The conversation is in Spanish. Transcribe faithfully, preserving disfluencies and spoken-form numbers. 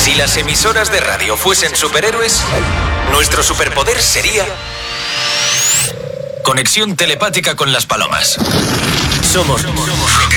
Si las emisoras de radio fuesen superhéroes, nuestro superpoder sería conexión telepática con las palomas. Somos